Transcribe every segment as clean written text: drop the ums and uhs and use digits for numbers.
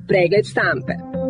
Pregled štampe.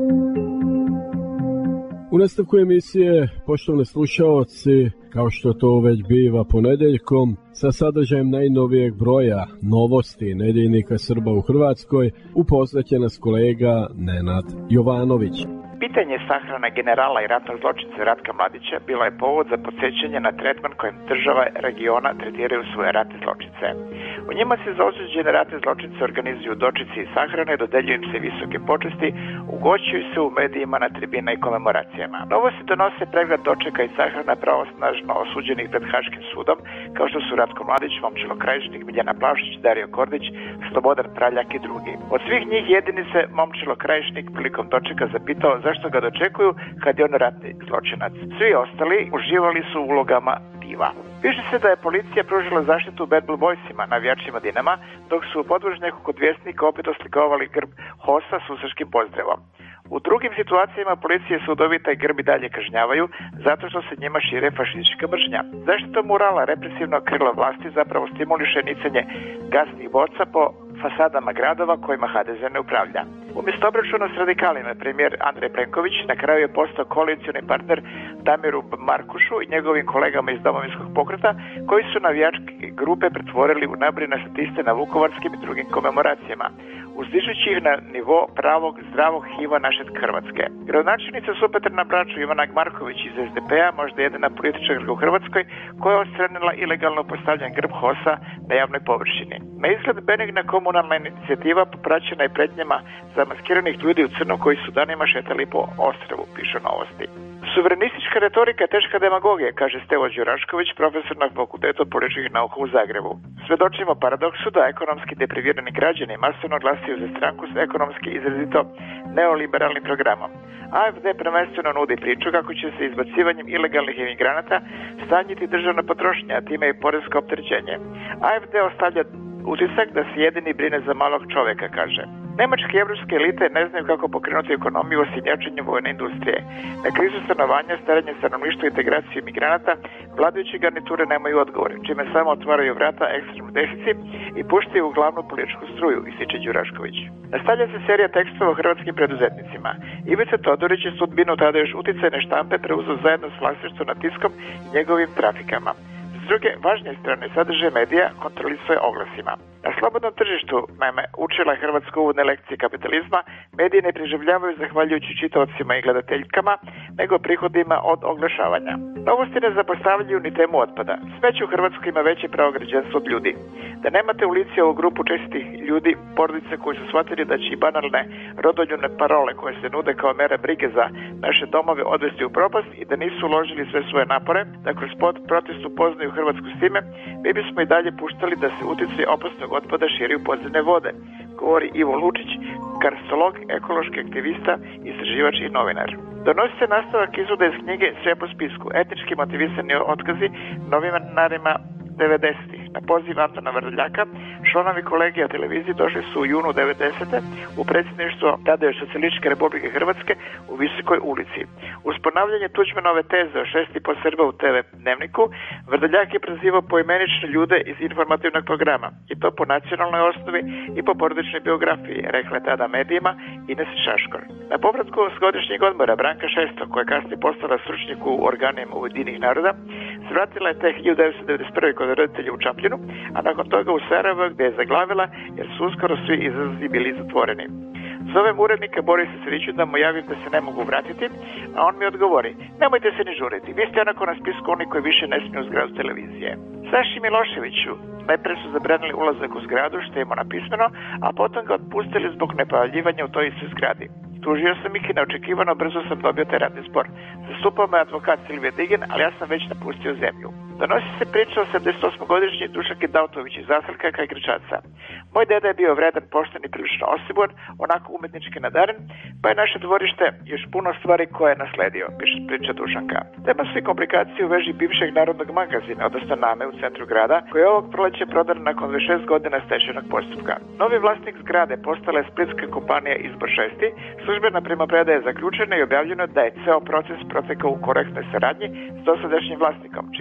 U nastavku emisije, poštovani slušaoci, kao što to već biva ponedjeljkom, sa sadržajem najnovijeg broja novosti nedjeljnika Srba u Hrvatskoj, upoznat će nas kolega Nenad Jovanović. Pitanje sahrane generala i ratnog zločinca Ratka Mladića bilo je povod za podsjećanje na tretman kojim država regiona tretiraju svoje ratne zločince. U njima se za osuđene ratne zločince organizuju dočeci i sahrane, dodeljuju im se visoke počasti, ugoćuju se u medijima na tribina i komemoracijama. Novosti donose pregled dočeka i sahrana pravosnažno osuđenih pred Haškim sudom, kao što su Ratko Mladić, Momčilo Krajišnik, Miljana Plavšić, Dario Kordić, Slobodan Praljak i drugi. Od svih njih jedini se Momčilo Krajišnik prilikom dočeka zapitao zašto ga dočekuju kad je on ratni zločinac. Svi ostali uživali su u ulogama diva. Piše se da je policija pružila zaštitu Bad Blue Boysima, navijačima Dinama, dok su u podvožnjaku kod Vjesnika opet oslikovali grb HOS-a s ustaškim pozdravom. U drugim situacijama policije sudovi taj grb i dalje kažnjavaju zato što se njima šire fašistička mržnja. Zaštita murala represivnog krila vlasti zapravo stimuliše nicanje gasnih boca po fasadama gradova kojima HDZ ne upravlja. Umjesto obračuna s radikalima, premijer Andrej Plenković na kraju je postao koalicioni partner Damiru Markušu i njegovim kolegama iz Domovinskog pokreta, koji su navijačke grupe pretvorili u nabrine statiste na vukovarskim i drugim komemoracijama, uzdižući ih na nivo pravog zdravog HIV-a naše Hrvatske. Gradonačelnica Supetrna braću Ivana Marković iz SDP-a, možda jedina političarka u Hrvatskoj, koja je odstranila ilegalno postavljen grb HOS-a na javnoj površini. Na izgled benigna komunalna inicijativa popraćena je pretnjama zamaskiranih ljudi u crno koji su danima šetali po ostrvu, pišu Novosti. Suverenistička retorika je teška demagogija, kaže Stevo Đurašković, profesor na Fakultetu političkih nauka u Zagrebu. Svedočimo paradoksu da ekonomski deprivirani građani masovno glasaju za stranku s ekonomski izrazito neoliberalnim programom. AfD prvenstveno nudi priču kako će se izbacivanjem ilegalnih imigranata stanjiti državna potrošnja, a time i porezko opterećenje. AfD ostavlja utisak da se jedini brine za malog čovjeka, kaže. Nemačke i evropske elite ne znaju kako pokrenuti ekonomiju osim jačanjem vojne industrije. Na krizu stanovanja, staranje stanovništva i integraciju imigranata vladajuće garniture nemaju odgovore, čime samo otvaraju vrata ekstremnom deficit i puštaju u glavnu političku struju, ističe Đurašković. Nastavlja se serija tekstova o hrvatskim preduzetnicima. Ivica Todorić je sudbinu tada još utjecajne štampe preuzeo zajedno s vlasništvom nad Tiskom i njegovim trafikama. S druge, važnije strane sadržaje medija kontrolisuje oglasima. Na slobodnom tržištu, naime, učila je Hrvatska uvodne lekcije kapitalizma, mediji ne preživljavaju zahvaljujući čitaocima i gledateljkama, nego prihodima od oglašavanja. Novosti ne zapostavljaju ni temu otpada. Smeće u Hrvatskoj ima veće pravo građanstvo od ljudi. Da nemate u lici ovu grupu čestitih ljudi, porodice koji su shvatili da će i banalne rodoljubne parole koje se nude kao mera brige za naše domove odvesti u propast i da nisu uložili sve svoje napore, da kroz protest upoznaju Hrvatsku s time, mi bismo i dalje puštali da se utjecaj opasnog otpada širi u podzemne vode, govori Ivo Lučić, karstolog, ekološki aktivista, istraživač i novinar. Donosi se nastavak izvoda iz knjige Sve po spisku, etnički motivisani otkazi novinarima 90-ih. Na poziv Antona Vrdoljaka, članovi kolegija televizije došli su u junu 90. u predsjedništvo tada još Socijalističke Republike Hrvatske u Visokoj ulici. Uz ponavljanje Tuđmanove teze o 6,5 Srba u TV Dnevniku, Vrdoljak je prozivao poimenično ljude iz informativnog programa, i to po nacionalnoj osnovi i po porodičnoj biografiji, rekla je tada medijima Ines Šaškor. Na povratku s godišnjeg odmora Branka Šesto, koja je kasnije postala stručnjak u organima Ujedinjenih naroda, zvratila je te 1991. kod roditelja u Čapljinu, a nakon toga u Sarajevo gdje je zaglavila jer su uskoro svi izlazi bili zatvoreni. Zovem urednika Borisa Sriću da mu javim da se ne mogu vratiti, a on mi odgovori: nemojte se ni žuriti, vi ste onako na spisku oni koji više ne smiju u zgradu televizije. Saši Miloševiću najprije su zabranili ulazak u zgradu, što je imao napismeno, a potom ga otpustili zbog nepojavljivanja u toj istoj zgradi. Tužio sam ih i neočekivano brzo sam dobio taj radni spor. Zastupao me advokat Silvije Digen, ali ja sam već napustio zemlju. Donosi se priča o 78-godišnji Dušanki Dautović iz Zasalka kraj Grčaca. Moj deda je bio vredan, pošten i prilično osiguran, onako umjetnički nadaren, pa je naše dvorište još puno stvari koje je nasledio, piše priča Dušanka. Tema su i komplikacije u veži bivšeg narodnog magazina, odnosno Name u centru grada, koji je ovog proleća prodan nakon 26 godina stečajnog postupka. Novi vlasnik zgrade postala je splitska kompanija Izbor 6. Službena primopredaja je zaključena i objavljeno da je ceo proces protekao u korektnoj saradnji s dosadašnjim vlasnikom, čime je formalno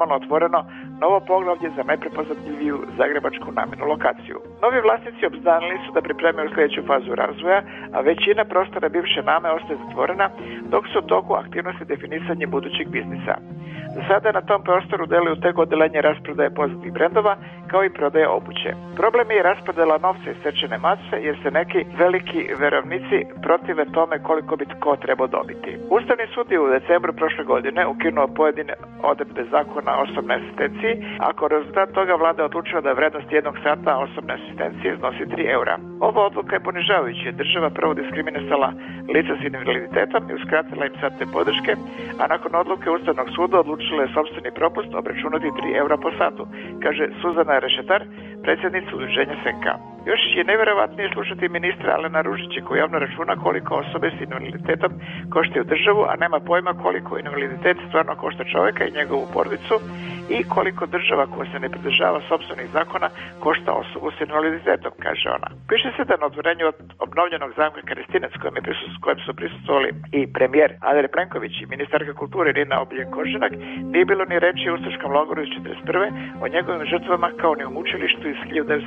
formalno otvoreno novo poglavlje za najprepoznatljiviju zagrebačku namjenu lokaciju. Novi vlasnici obznanili su da pripremaju sljedeću fazu razvoja, a većina prostora bivše Name ostaje zatvorena, dok su u toku aktivnosti definisanje budućeg biznisa. Za sada na tom prostoru deluju tek odeljenje rasprodaje poznatih brendova, kao i prodaje obuće. Problem je raspodela novca iz stečene mase, jer se neki veliki verovnici protive tome koliko bi tko trebao dobiti. Ustavni sud je u decembru prošle godine ukinuo pojedine odredbe zakona o osobnoj asistenciji, a kao rezultat toga vlada odlučila da vrednost jednog sata osobne asistencije iznosi 3 eura. Ova odluka je ponižavajuća, jer država prvo diskriminisala lica s invaliditetom i uskratila im sate podrške, a nakon odluke Ustavnog suda odlučila je sopstveni propust obračunati 3 eura po satu, kaže Suzana Rešetar, predsjednica udruženja Senka. Još je nevjerovatnije slušati ministra Alena Ružića koji javno računa koliko osobe s invaliditetom koštaju državu, a nema pojma koliko invaliditet stvarno košta čovjeka i njegovu porodicu i koliko država koja se ne pridržava sopstvenih zakona košta osobu s invaliditetom, kaže ona. Piše se da na otvorenju obnovljenog zamka Kerestinec kojem su prisustvovali i premijer Andrej Plenković i ministarka kulture Irina Obuljen-Koržinek nije bilo ni reči o ustaškom logoru iz 1941. o njegovim žrtvama kao ni o mučilištu iz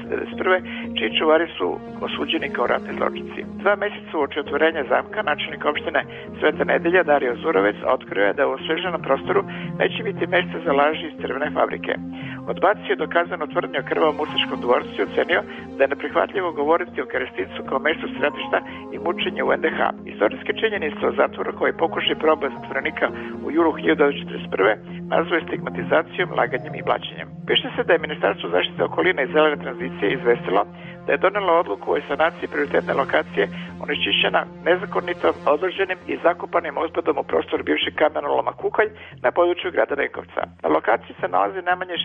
1991. čiji čuvari su osuđeni kao ratni zločinci. 2 mjeseca uoči otvorenja zamka načelnik opštine Sveta Nedelja Dario Zurovec otkrio je da u osveženom prostoru neće biti mjesta za laži iz crvene fabrike. Odbacio je dokazano tvrdnje o krvavom ustaškom dvorcu i ocenio da je neprihvatljivo govoriti o Kerestincu kao mjestu središta i mučenja u NDH. Istorijske činjenice o zatvoru koji pokušaj proba zatvorenika u julu 1941. nazvao je stigmatizacijom, laganjem i blaćenjem. Piše se da je Ministarstvo zaštite okoline i zelene tranzicije izvestilo da je donijelo odluku o sanaciji prioritetne lokacije onečišćena nezakonitom odloženim i zakopanim otpadom u prostoru bivšeg kamenoloma Kukolj na području grada Benkovca. Na lokaciji se nalazi najmanje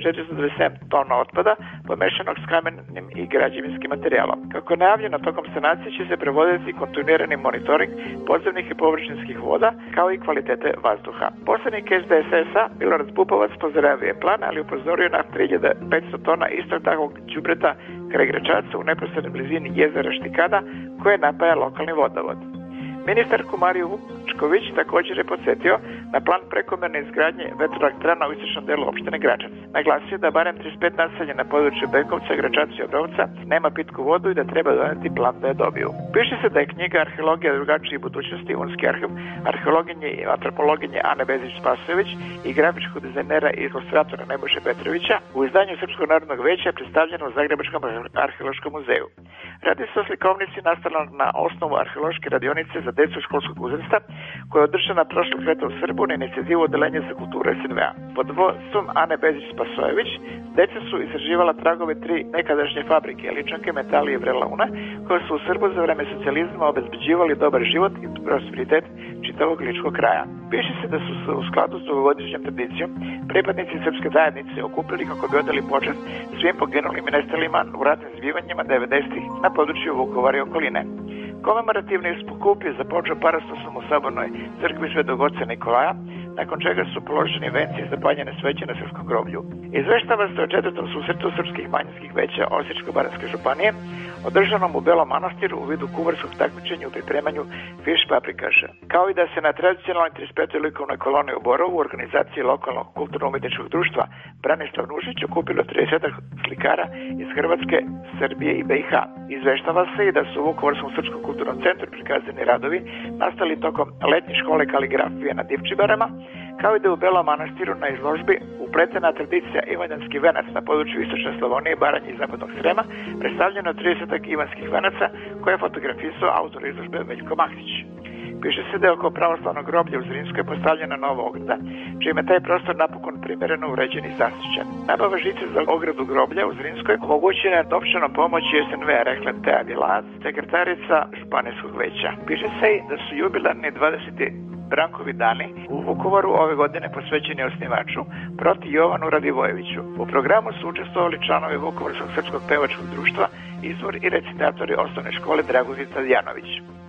6427 tona otpada pomešanog s kamenim i građevinskim materijalom. Kako je najavljeno, tokom sanacije će se provoditi kontinuirani monitoring podzemnih i površinskih voda kao i kvalitete vazduha. Posrednik SDSS-a Milorad Pupovac pozdravio je plan, ali upozorio na 3500 tona istog takvog đubreta kraj Gračaca u neposrednoj blizini jezera Štikada koje napaja lokalni vodovod. Ministarku Mariju Vučković također je podsjetio na plan prekomjerne izgradnje vetroelektrana u istočnom delu opštine Gračac. Naglasio da barem 35 naselja na području Benkovca, Gračaca i Obrovca nema pitku vodu i da treba donijeti plan da je dobiju. Piše se da je knjiga Arheologija drugačije budućnosti, unski arhiv arheologinje i antropologinje Ane Bezić-Spasojević i grafičkog dizajnera i ilustratora Nebojše Petrovića u izdanju Srpskog narodnog veća predstavljeno u Zagrebačkom arheološkom muzeju. Radi se o slikovnici nastaloj na osnovu arheološke radionice za djecu školskog uzrasta koja je održana prošlog ljeta u Srbu na inicijativu Odeljenja za kulturu SNV-a. Pod vodstvom Ane Bezić-Spasojević djeca su istraživala tragove 3 nekadašnje fabrike, ličanke, metali i vrelauna, koje su u Srbu za vreme socijalizma obezbeđivali dobar život i prosperitet čitavog ličkog kraja. Piše se da su se u skladu s ovogodišnjom tradicijom pripadnici srpske zajednice okupili kako bi odali počast svim poginulim i nestalima u ratnim zbivanjima 90-ih na području Vukovara i okoline. Komemorativni skup je započeo parastosom u Sabornoj crkvi Svetog oca Nikolaja, nakon čega su položeni venci i zapaljene sveće na srpskom groblju. Izveštava se o 4. susretu srpskih manjinskih veća Osječko-baranjske županije, održanom u Belom Manastiru u vidu kuvarskog takmičenja u pripremanju fiš paprikaša, kao i da se na tradicionalnoj 35. likovnoj koloni u Borovu u organizaciji lokalnog kulturno-umjetničkog društva Branislav Nušić okupilo 30 slikara iz Hrvatske, Srbije i BiH. Izveštava se i da su u Vukovarskom srpskom kulturnom centru prikazani radovi nastali tokom letnje škole kaligrafije na Divčibarama, kao i da u Belom Manastiru na izložbi upletena tradicija ivanjanski venac na području istočne Slavonije, Baranje i zapadnog Srema, predstavljeno 30 ivanskih venaca koje je fotografisao autor izložbe Veljko Mahtić. Piše se da je oko pravoslavnog groblja u Zrinskoj postavljena nova ograda, čime je taj prostor napokon primjereno uređen i zaštićen. Nabava žice za ogradu groblja u Zrinskoj omogućena je novčanom pomoći SNV-a, rekla Teja Bjelac, sekretarica Županijskog veća. Piše se i da su jubilarni 20. Brankovi dani u Vukovaru ove godine posvećeni osnivaču proti Jovanu Radivojeviću. U programu su učestvovali članovi Vukovarskog srpskog pevačkog društva, izvor i recitatori osnovne škole Dragutin Tadjanović.